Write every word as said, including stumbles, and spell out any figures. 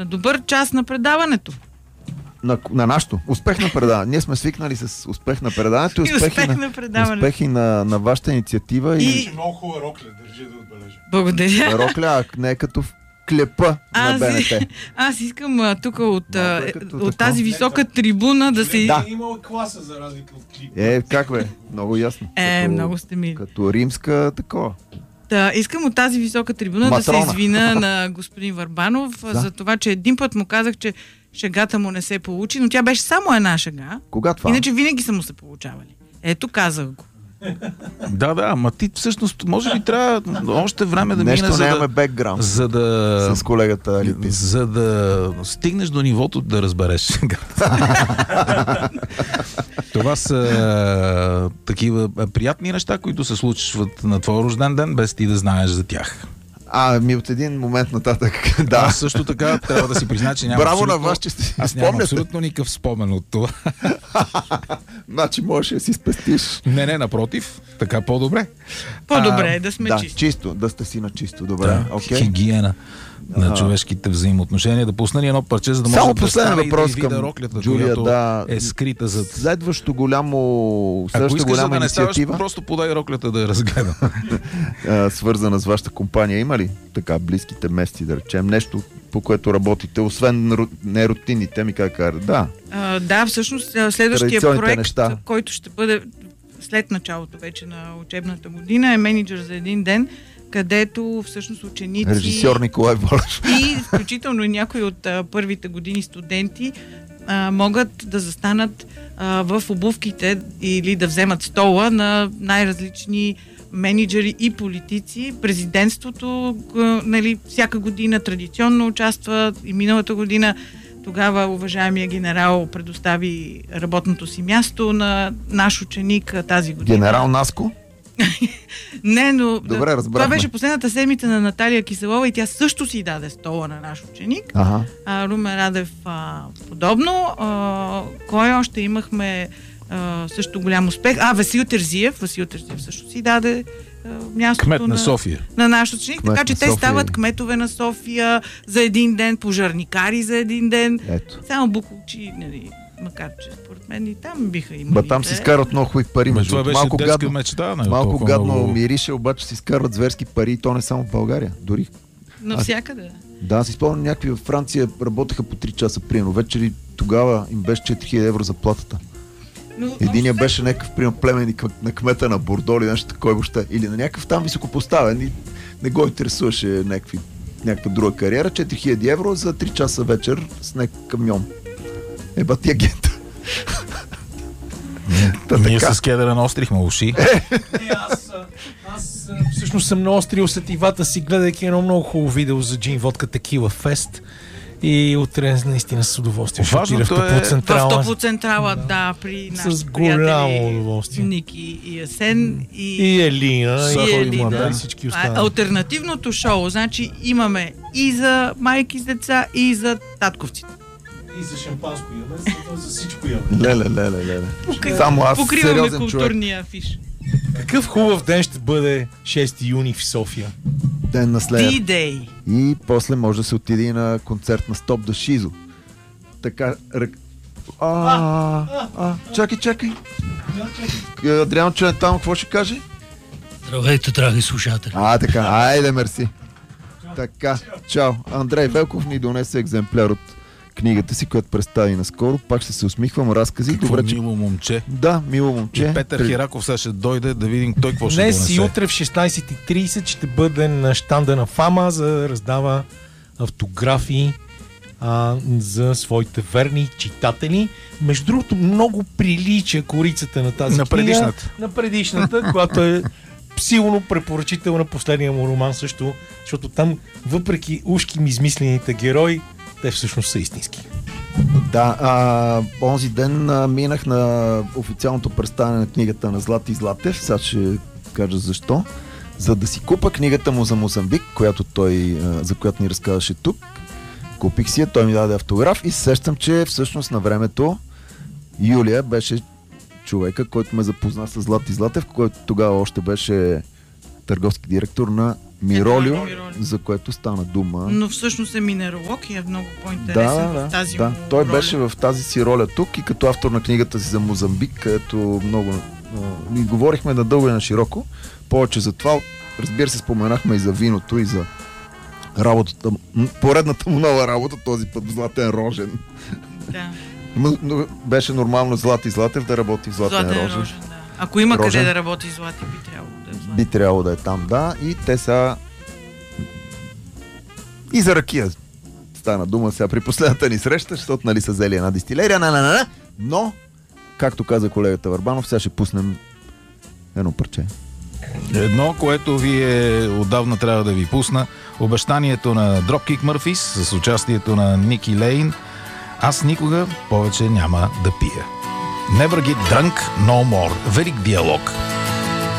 на добър час на предаването. На, на нашото. Успех на предаването. Ние сме свикнали с успех на предаването и успехи, успех на, на предаването. успехи на, на вашата инициатива. И... И... Много хубава рокля, държи да отбележа. Благодаря. Рокля, а не е като в клепа на Б Н Т. Аз искам а, тук от, а, е като от такова. тази висока трибуна да се... Да. Е имала класа за разлика от клип. Е, как бе? Много ясно. Е, като, много сте мили. Като римска такова. Да, искам от тази висока трибуна Матрона. да се извина на господин Върбанов Да. за това, че един път му казах, че шегата му не се получи, но тя беше само една шега. Кога това? Иначе винаги са му се получавали. Ето, казах го. Да, да, ама ти всъщност може би трябва още време да Нещо мине, за нямаме да, бекграунд за да с колегата Алипис. за да стигнеш до нивото да разбереш шегата. Това са такива приятни неща, които се случват на твой рожден ден, без ти да знаеш за тях. А, ми от един момент нататък, Да. да. Аз също така трябва да си призна, че нямам Браво на абсолютно... вас, че сте си Аз нямам спомняте. абсолютно никакъв спомен от това. Значи можеш да си спестиш. Не, не, напротив, така по-добре. По-добре е да сме Да, чисти. чисто, да сте си на чисто. Добре, Да, окей. хигиена на Ага. човешките взаимоотношения. Да пусна ни едно парче, за да може Само да последен стане и да въпрос видя към роклята, Джулия, която да. е скрита зад... Следващо голямо, Ако следваща искаш голяма да не ставаш, инициатива, просто подай роклята да я разгледам. а, свързана с вашата компания, има ли така близките месеци, да речем, нещо, по което работите, освен ру- нерутинните ми, как кажа, да. А, да, всъщност а, следващия Традиционните проект, неща. който ще бъде след началото вече на учебната година, е менеджер за един ден, където всъщност ученици Режисьор Николай Волев. и включително и някои от а, първите години студенти а, могат да застанат а, в обувките или да вземат стола на най-различни менеджери и политици. Президентството, а, нали, всяка година традиционно участва и миналата година тогава уважаемия генерал предостави работното си място на наш ученик а, тази година. Генерал Наско? Не, но Добре, това разбрахме. беше последната седмица на Наталия Киселова и тя също си даде стола на наш ученик. Ага. А, Румен Радев а, подобно. А, кой още имахме а, също голям успех? А, Васил Терзиев. Васил Терзиев също си даде а, мястото Кмет на на, София. на наш ученик. Кмет Така че на те София. стават кметове на София за един ден, пожарникари за един ден. Ето. Само буклучи, нали, макар че според мен и там биха имали. Ба, там те. си изкарват много хубави пари. Ме, Между това другото. беше малко детска гадно, мечта. Не, малко толкова гадно много... мирише, обаче си изкарват зверски пари и то не само в България. Дори. Навсякъде. Да, си спомням, някакви във Франция работеха по три часа примерно. Вечери тогава им беше четири хиляди евро заплатата. Но, Единия общо беше някакъв примерно племенник на кмета на Бордо или нещо такова въобще. Или на някакъв там високопоставен и не го интересуваше някакви, някаква друга кариера. четири хиляди евро за три часа вечер с някакъв камион. Еба ти агента. Та Ние така. с кедъра наострихме уши. Не, аз, а, аз а, всъщност съм наострил сетивата си, гледайки едно много хубаво видео за Джин Водка Текила Фест. И утре наистина с удоволствие ще отида в Важното е- в Топлоцентрала. Топлоцентрала, да, да, при нашите С голямо приятели удоволствие. Ники и Асен и, И Елина, Сахо и, и Елина, Младен. и всички Това е останали. алтернативното шоу. Значи имаме и за майки с деца, и за татковците. И за шампанско имаме, за, за всичко имаме. Леле, леле, леле. Покри- Само аз Покриваме сериозен човек. културния афиш. Какъв хубав ден ще бъде шести юни в София. Ден на Слея. D-Day. И после може да се отиде и на концерт на Стоп да Шизо. Така, рък... А, а, чакай, чакай. Адриан Челентано, какво ще каже? Здравейте, драги слушатели. А, така, айде, мерси. Така, чао. Андрей Велков ни донесе екземпляр от книгата си, която представи наскоро. Пак ще се усмихвам, разкази. Какво Добре, че... мило момче. Да, мило момче. И Петър При- Хераков сега ще дойде да видим той какво ще Днес донесе. и утре в шестнайсет и трийсет ще бъде на щанда на Фама, за да раздава автографии а, за своите верни читатели. Между другото, много прилича корицата на тази На книга предишната. на предишната, която е силно препоръчителна. Последния му роман също, защото там, въпреки ушки ми измислените герои, те всъщност са истински. Да, а, онзи ден а, минах на официалното представяне на книгата на Злати Златев. Сега ще кажа защо. За да си купа книгата му за Мозамбик, която той, а, за която ни разказваше тук. Купих си я, той ми даде автограф и се сещам, че всъщност на времето Юлия беше човека, който ме запозна с Злати Златев, който тогава още беше търговски директор на Миролио, Миролио. за което стана дума. Но всъщност е минералог и е много Да, по-интересен да, в тази да. му Той роля. беше в тази си роля тук и като автор на книгата си за Мозамбик, където много а, ни говорихме надълго и на широко. Повече за това, разбира се, споменахме и за виното, и за работата, м, поредната му нова работа, този път в Златен Рожен. Да. М, но беше нормално Злати Златев да работи в Златен, Златен Рожен. Рожен, да. Ако има Рожен. къде да работи Злати, би трябвало да е Злати. Би трябвало да е там, да. И те са и за ракия стана дума сега при последната ни среща, защото нали са взели една дистилерия, на, на, на, на. Но, както каза колегата Върбанов, сега ще пуснем едно парче. Едно, което вие отдавна трябва да ви пусна. Обещанието на Dropkick Murphys с участието на Ники Лейн. Аз никога повече няма да пия. Never get drunk no more. Велик диалог.